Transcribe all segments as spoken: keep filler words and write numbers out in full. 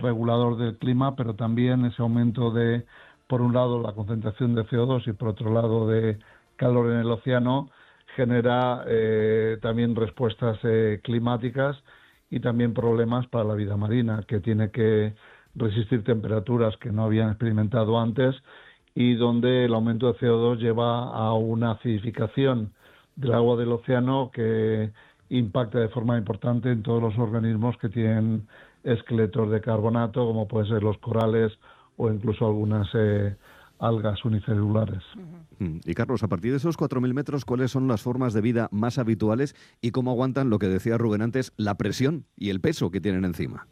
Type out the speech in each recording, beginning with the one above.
regulador del clima, pero también ese aumento de, por un lado, la concentración de C O dos y por otro lado de calor en el océano, genera eh, también respuestas eh, climáticas y también problemas para la vida marina, que tiene que resistir temperaturas que no habían experimentado antes y donde el aumento de C O dos lleva a una acidificación del agua del océano que impacta de forma importante en todos los organismos que tienen esqueletos de carbonato, como pueden ser los corales o incluso algunas eh, algas unicelulares. Uh-huh. Y Carlos, a partir de esos cuatro mil metros, ¿cuáles son las formas de vida más habituales y cómo aguantan, lo que decía Rubén antes, la presión y el peso que tienen encima?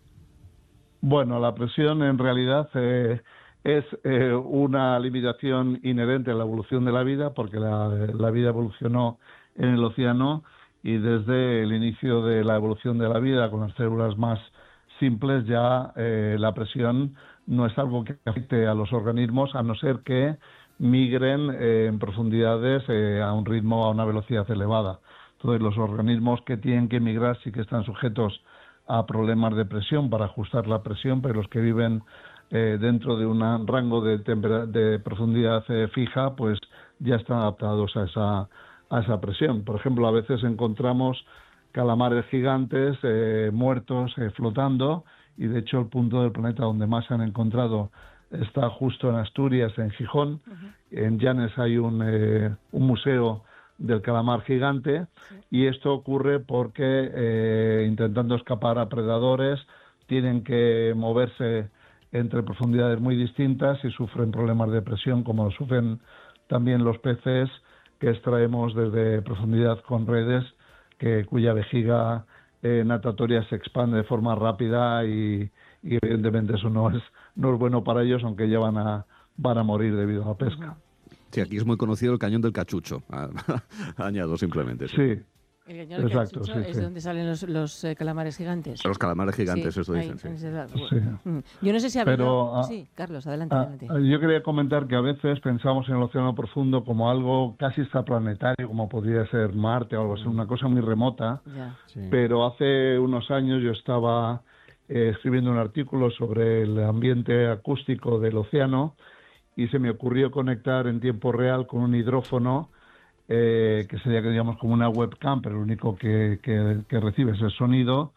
Bueno, la presión en realidad eh, es eh, una limitación inherente a la evolución de la vida, porque la, la vida evolucionó en el océano y desde el inicio de la evolución de la vida con las células más simples ya eh, la presión no es algo que afecte a los organismos, a no ser que migren eh, en profundidades eh, a un ritmo, a una velocidad elevada. Entonces, los organismos que tienen que migrar sí que están sujetos a problemas de presión para ajustar la presión, pero los que viven eh, dentro de un rango de, tempera- de profundidad eh, fija, pues ya están adaptados a esa, a esa presión. Por ejemplo, a veces encontramos calamares gigantes eh, muertos eh, flotando, y de hecho el punto del planeta donde más se han encontrado está justo en Asturias, en Gijón. Uh-huh. En Llanes hay un, eh, un museo del calamar gigante, sí. Y esto ocurre porque eh, intentando escapar a predadores tienen que moverse entre profundidades muy distintas y sufren problemas de presión, como sufren también los peces que extraemos desde profundidad con redes, que cuya vejiga eh, natatoria se expande de forma rápida y, y evidentemente eso no es no es bueno para ellos, aunque ya van a van a morir debido a la pesca. Sí, aquí es muy conocido el cañón del Cachucho, añado simplemente. Sí. Sí. El cañón del Exacto, Cachucho sí, es sí. donde salen los, los eh, calamares gigantes. Los calamares gigantes, sí, eso ahí, dicen. Sí. Sí. Yo no sé si ha habido... Pero, ah, sí, Carlos, adelante, ah, adelante. Yo quería comentar que a veces pensamos en el océano profundo como algo casi extraplanetario, como podría ser Marte o algo así, una cosa muy remota. Ya. Sí. Pero hace unos años yo estaba eh, escribiendo un artículo sobre el ambiente acústico del océano y se me ocurrió conectar en tiempo real con un hidrófono eh, que sería, digamos, como una webcam, pero lo único que, que, que recibe es el sonido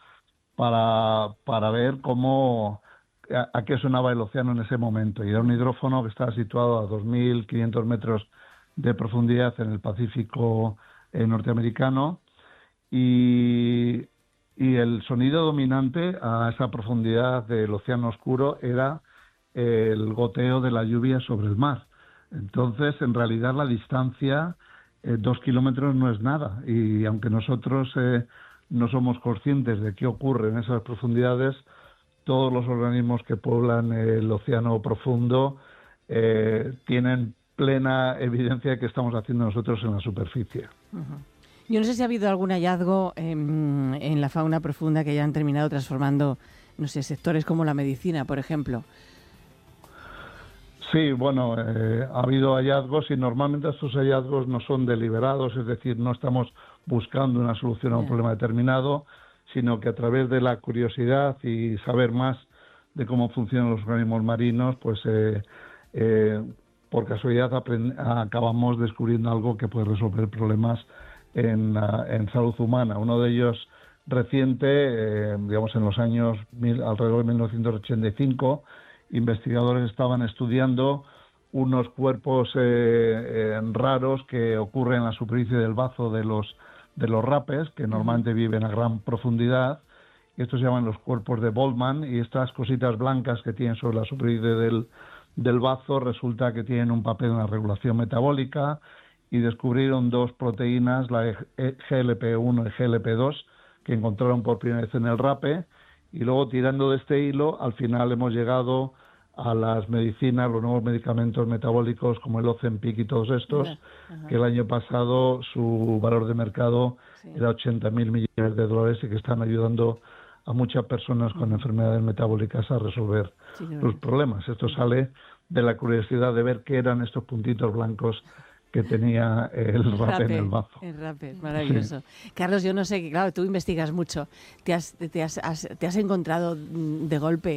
para, para ver cómo a, a qué sonaba el océano en ese momento. Y era un hidrófono que estaba situado a dos mil quinientos metros de profundidad en el Pacífico eh, norteamericano y, y el sonido dominante a esa profundidad del océano oscuro era el goteo de la lluvia sobre el mar. Entonces, en realidad, la distancia, eh, dos kilómetros no es nada. Y aunque nosotros eh, no somos conscientes de qué ocurre en esas profundidades, todos los organismos que poblan el océano profundo eh, tienen plena evidencia de que estamos haciendo nosotros en la superficie. Uh-huh. Yo no sé si ha habido algún hallazgo eh, en la fauna profunda que hayan terminado transformando, no sé, sectores como la medicina, por ejemplo. Sí, bueno, eh, ha habido hallazgos y normalmente estos hallazgos no son deliberados, es decir, no estamos buscando una solución a un yeah. problema determinado, sino que a través de la curiosidad y saber más de cómo funcionan los organismos marinos, pues eh, eh, por casualidad aprend- acabamos descubriendo algo que puede resolver problemas en, uh, en salud humana. Uno de ellos reciente, eh, digamos en los años mil, alrededor de mil novecientos ochenta y cinco, investigadores estaban estudiando unos cuerpos eh, eh, raros que ocurren en la superficie del bazo de los de los rapes, que normalmente viven a gran profundidad, y estos se llaman los cuerpos de Boltzmann, y estas cositas blancas que tienen sobre la superficie del, del bazo resulta que tienen un papel en la regulación metabólica, y descubrieron dos proteínas, la G L P uno y G L P dos, que encontraron por primera vez en el rape, y luego tirando de este hilo, al final hemos llegado a las medicinas, los nuevos medicamentos metabólicos como el Ozempic y todos estos, uh-huh. que el año pasado su valor de mercado sí. era ochenta mil millones de dólares y que están ayudando a muchas personas con uh-huh. enfermedades metabólicas a resolver sí, los problemas. Esto uh-huh. sale de la curiosidad de ver qué eran estos puntitos blancos que tenía el rape en el bazo. El rape, maravilloso. Sí. Carlos, yo no sé, claro, tú investigas mucho. ¿Te has, te has, has, te has encontrado de golpe